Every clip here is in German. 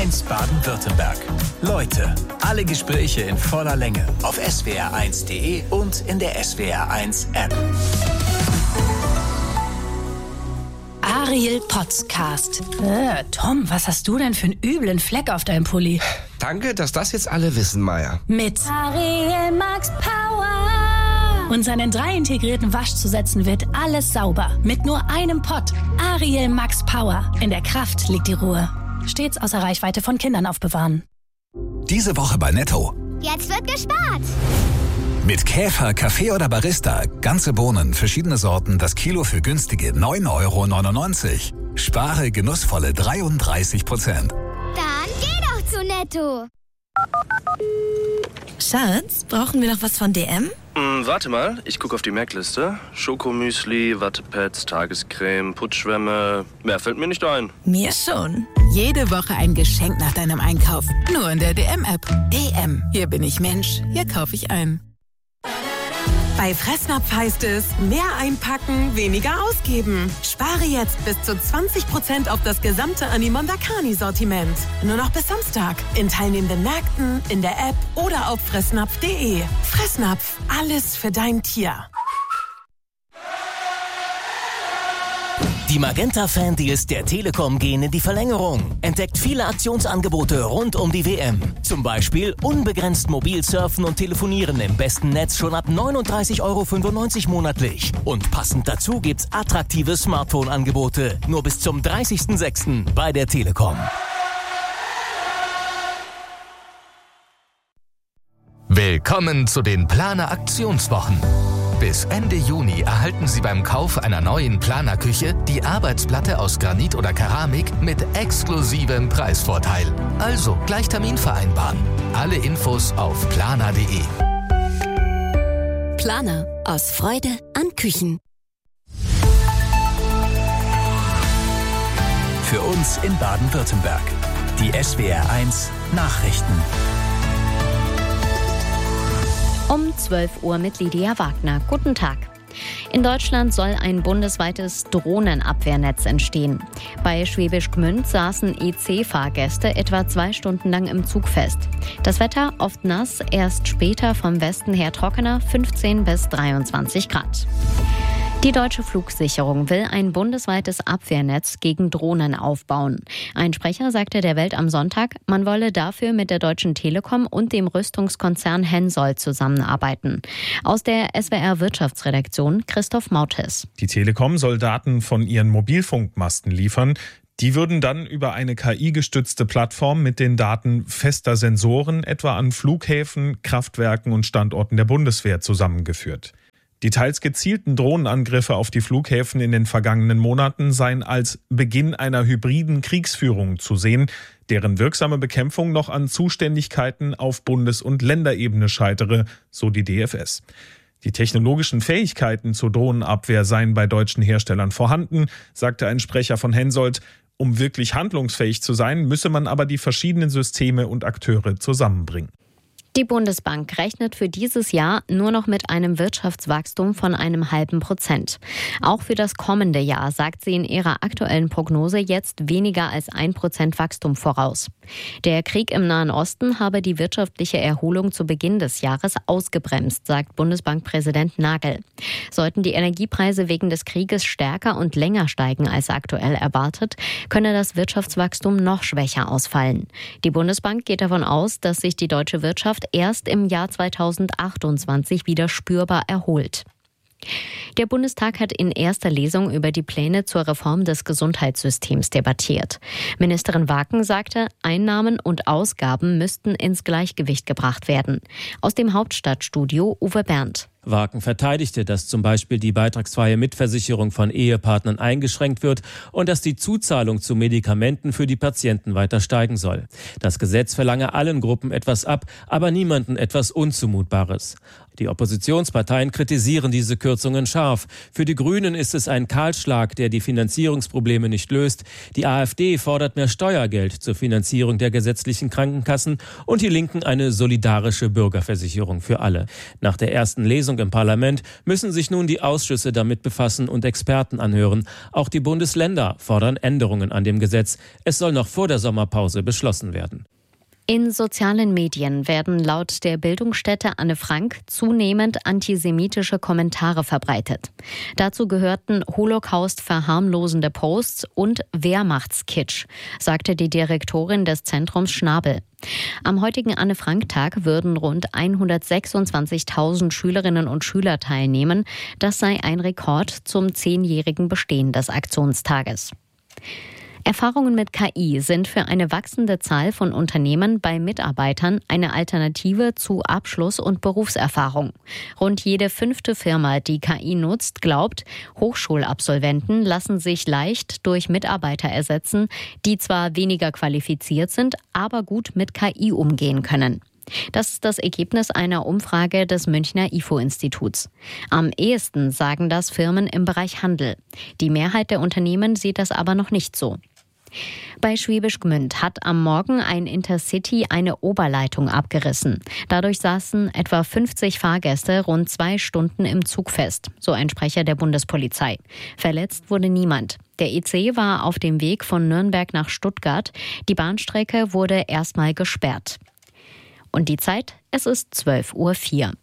SWR1 Baden-Württemberg. Leute, alle Gespräche in voller Länge auf swr1.de und in der SWR1 App. Ariel Podcast. Tom, was hast du denn für einen üblen Fleck auf deinem Pulli? Danke, dass das jetzt alle wissen, Maya. Mit Ariel Max Power. Und seinen 3 integrierten Waschzusätzen wird alles sauber. Mit nur einem Pott. Ariel Max Power. In der Kraft liegt die Ruhe. Stets außer Reichweite von Kindern aufbewahren. Diese Woche bei Netto. Jetzt wird gespart. Mit Käfer, Kaffee oder Barista. Ganze Bohnen, verschiedene Sorten, das Kilo für günstige 9,99 €. Spare genussvolle 33%. Dann geh doch zu Netto. Schatz, brauchen wir noch was von DM? Warte mal, ich gucke auf die Merkliste. Schokomüsli, Wattepads, Tagescreme, Putzschwämme. Mehr fällt mir nicht ein. Mir schon. Jede Woche ein Geschenk nach deinem Einkauf. Nur in der DM-App. DM. Hier bin ich Mensch. Hier kaufe ich ein. Bei Fressnapf heißt es, mehr einpacken, weniger ausgeben. Spare jetzt bis zu 20% auf das gesamte Animondakani-Sortiment. Nur noch bis Samstag. In teilnehmenden Märkten, in der App oder auf fressnapf.de. Fressnapf. Alles für dein Tier. Die Magenta-Fan-Deals der Telekom gehen in die Verlängerung. Entdeckt viele Aktionsangebote rund um die WM. Zum Beispiel unbegrenzt mobil surfen und telefonieren im besten Netz schon ab 39,95 € monatlich. Und passend dazu gibt's attraktive Smartphone-Angebote. Nur bis zum 30.06. bei der Telekom. Willkommen zu den Planer-Aktionswochen. Bis Ende Juni erhalten Sie beim Kauf einer neuen Planerküche die Arbeitsplatte aus Granit oder Keramik mit exklusivem Preisvorteil. Also gleich Termin vereinbaren. Alle Infos auf planer.de. Planer. Aus Freude an Küchen. Für uns in Baden-Württemberg. Die SWR1 Nachrichten. Um 12 Uhr mit Lydia Wagner. Guten Tag. In Deutschland soll ein bundesweites Drohnenabwehrnetz entstehen. Bei Schwäbisch Gmünd saßen EC-Fahrgäste etwa 2 Stunden lang im Zug fest. Das Wetter oft nass, erst später vom Westen her trockener, 15 bis 23 Grad. Die Deutsche Flugsicherung will ein bundesweites Abwehrnetz gegen Drohnen aufbauen. Ein Sprecher sagte der Welt am Sonntag, man wolle dafür mit der Deutschen Telekom und dem Rüstungskonzern Hensoldt zusammenarbeiten. Aus der SWR-Wirtschaftsredaktion Christoph Mautes. Die Telekom soll Daten von ihren Mobilfunkmasten liefern. Die würden dann über eine KI-gestützte Plattform mit den Daten fester Sensoren etwa an Flughäfen, Kraftwerken und Standorten der Bundeswehr zusammengeführt. Die teils gezielten Drohnenangriffe auf die Flughäfen in den vergangenen Monaten seien als Beginn einer hybriden Kriegsführung zu sehen, deren wirksame Bekämpfung noch an Zuständigkeiten auf Bundes- und Länderebene scheitere, so die DFS. Die technologischen Fähigkeiten zur Drohnenabwehr seien bei deutschen Herstellern vorhanden, sagte ein Sprecher von Hensoldt. Um wirklich handlungsfähig zu sein, müsse man aber die verschiedenen Systeme und Akteure zusammenbringen. Die Bundesbank rechnet für dieses Jahr nur noch mit einem Wirtschaftswachstum von 0,5%. Auch für das kommende Jahr sagt sie in ihrer aktuellen Prognose jetzt weniger als 1% Wachstum voraus. Der Krieg im Nahen Osten habe die wirtschaftliche Erholung zu Beginn des Jahres ausgebremst, sagt Bundesbankpräsident Nagel. Sollten die Energiepreise wegen des Krieges stärker und länger steigen als aktuell erwartet, könne das Wirtschaftswachstum noch schwächer ausfallen. Die Bundesbank geht davon aus, dass sich die deutsche Wirtschaft erst im Jahr 2028 wieder spürbar erholt. Der Bundestag hat in erster Lesung über die Pläne zur Reform des Gesundheitssystems debattiert. Ministerin Waken sagte, Einnahmen und Ausgaben müssten ins Gleichgewicht gebracht werden. Aus dem Hauptstadtstudio Uwe Berndt. Waken verteidigte, dass zum Beispiel die beitragsfreie Mitversicherung von Ehepartnern eingeschränkt wird und dass die Zuzahlung zu Medikamenten für die Patienten weiter steigen soll. Das Gesetz verlange allen Gruppen etwas ab, aber niemanden etwas Unzumutbares. Die Oppositionsparteien kritisieren diese Kürzungen scharf. Für die Grünen ist es ein Kahlschlag, der die Finanzierungsprobleme nicht löst. Die AfD fordert mehr Steuergeld zur Finanzierung der gesetzlichen Krankenkassen und die Linken eine solidarische Bürgerversicherung für alle. Nach der ersten Lesung im Parlament müssen sich nun die Ausschüsse damit befassen und Experten anhören. Auch die Bundesländer fordern Änderungen an dem Gesetz. Es soll noch vor der Sommerpause beschlossen werden. In sozialen Medien werden laut der Bildungsstätte Anne Frank zunehmend antisemitische Kommentare verbreitet. Dazu gehörten Holocaust-verharmlosende Posts und Wehrmachtskitsch, sagte die Direktorin des Zentrums Schnabel. Am heutigen Anne-Frank-Tag würden rund 126.000 Schülerinnen und Schüler teilnehmen. Das sei ein Rekord zum 10-jährigen Bestehen des Aktionstages. Erfahrungen mit KI sind für eine wachsende Zahl von Unternehmen bei Mitarbeitern eine Alternative zu Abschluss- und Berufserfahrung. Rund jede 5. Firma, die KI nutzt, glaubt, Hochschulabsolventen lassen sich leicht durch Mitarbeiter ersetzen, die zwar weniger qualifiziert sind, aber gut mit KI umgehen können. Das ist das Ergebnis einer Umfrage des Münchner IFO-Instituts. Am ehesten sagen das Firmen im Bereich Handel. Die Mehrheit der Unternehmen sieht das aber noch nicht so. Bei Schwäbisch Gmünd hat am Morgen ein Intercity eine Oberleitung abgerissen. Dadurch saßen etwa 50 Fahrgäste rund 2 Stunden im Zug fest, so ein Sprecher der Bundespolizei. Verletzt wurde niemand. Der IC war auf dem Weg von Nürnberg nach Stuttgart. Die Bahnstrecke wurde erstmal gesperrt. Und die Zeit? Es ist 12:04 Uhr.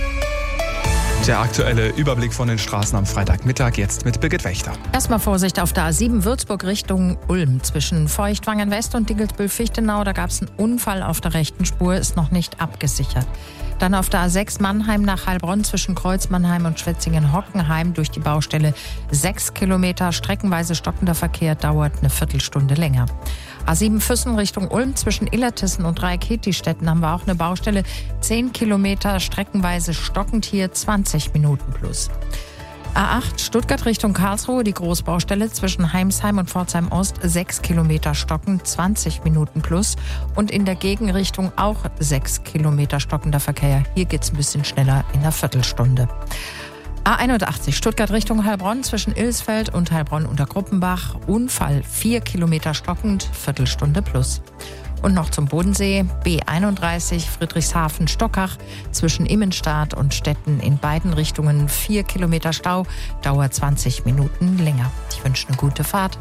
Der aktuelle Überblick von den Straßen am Freitagmittag, jetzt mit Birgit Wächter. Erstmal Vorsicht auf der A7 Würzburg Richtung Ulm. Zwischen Feuchtwangen West und Diggelsbühl-Fichtenau, da gab es einen Unfall auf der rechten Spur, ist noch nicht abgesichert. Dann auf der A6 Mannheim nach Heilbronn zwischen Kreuz Mannheim und Schwetzingen-Hockenheim durch die Baustelle 6 Kilometer. Streckenweise stockender Verkehr, dauert eine Viertelstunde länger. A7 Füssen Richtung Ulm zwischen Illertissen und Dreieck-Hetistetten haben wir auch eine Baustelle. 10 Kilometer, streckenweise stockend hier, 20 Minuten plus. A8 Stuttgart Richtung Karlsruhe, die Großbaustelle zwischen Heimsheim und Pforzheim Ost, 6 Kilometer stockend, 20 Minuten plus. Und in der Gegenrichtung auch 6 Kilometer stockender Verkehr. Hier geht's ein bisschen schneller in einer Viertelstunde. A81 Stuttgart Richtung Heilbronn zwischen Ilsfeld und Heilbronn unter Gruppenbach. Unfall 4 Kilometer stockend, Viertelstunde plus. Und noch zum Bodensee, B31 Friedrichshafen-Stockach zwischen Immenstadt und Stetten in beiden Richtungen 4 Kilometer Stau, dauert 20 Minuten länger. Ich wünsche eine gute Fahrt.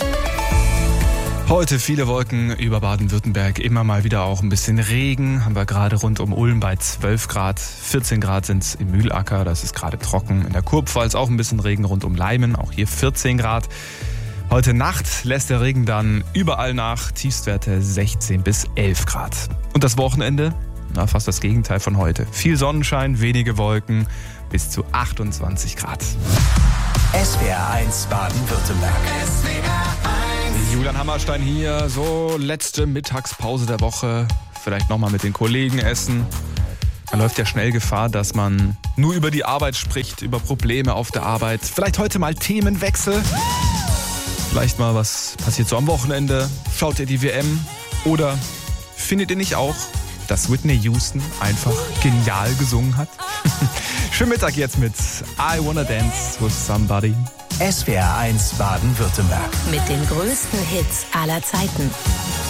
Heute viele Wolken über Baden-Württemberg, immer mal wieder auch ein bisschen Regen. Haben wir gerade rund um Ulm bei 12 Grad, 14 Grad sind es im Mühlacker, das ist gerade trocken. In der Kurpfalz auch ein bisschen Regen rund um Leimen, auch hier 14 Grad. Heute Nacht lässt der Regen dann überall nach, Tiefstwerte 16 bis 11 Grad. Und das Wochenende? Na, fast das Gegenteil von heute. Viel Sonnenschein, wenige Wolken, bis zu 28 Grad. SWR1 Baden-Württemberg. Julian Hammerstein hier, so letzte Mittagspause der Woche. Vielleicht nochmal mit den Kollegen essen. Man läuft ja schnell Gefahr, dass man nur über die Arbeit spricht, über Probleme auf der Arbeit. Vielleicht heute mal Themenwechsel. Vielleicht mal, was passiert so am Wochenende? Schaut ihr die WM? Oder findet ihr nicht auch, dass Whitney Houston einfach genial gesungen hat? Schönen Mittag jetzt mit I Wanna Dance with Somebody. SWR1 Baden-Württemberg. Mit den größten Hits aller Zeiten.